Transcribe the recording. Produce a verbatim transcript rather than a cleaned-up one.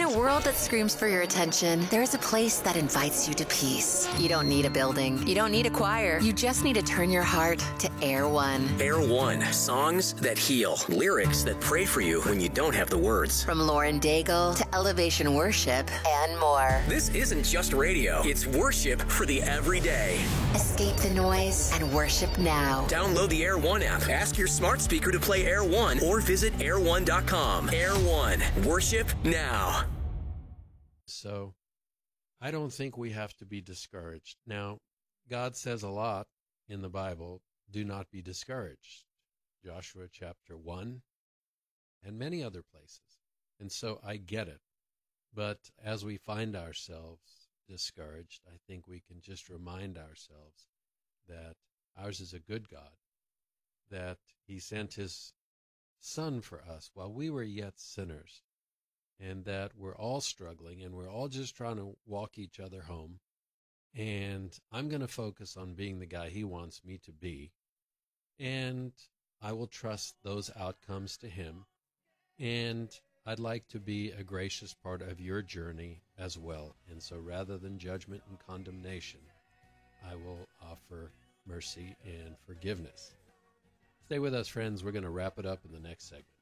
a world that screams for your attention, there is a place that invites you to peace. You don't need a building. You don't need a choir. You just need to turn your heart to Air One. Air One. Songs that heal. Lyrics that pray for you when you don't have the words. From Lauren Daigle to Elevation Worship and more. This isn't just radio. It's worship for the everyday. Escape the noise and worship now. Download the Air One app. Ask your smart speaker to play Air One or visit air one dot com. Air One. Worship now. So I don't think we have to be discouraged. Now, God says a lot in the Bible, do not be discouraged. Joshua chapter one and many other places. And so I get it. But as we find ourselves discouraged, I think we can just remind ourselves that ours is a good God, that he sent his Son for us while we were yet sinners, and that we're all struggling and we're all just trying to walk each other home. And I'm going to focus on being the guy he wants me to be. And I will trust those outcomes to him. And I'd like to be a gracious part of your journey as well. And so rather than judgment and condemnation, I will offer mercy and forgiveness. Stay with us, friends. We're going to wrap it up in the next segment.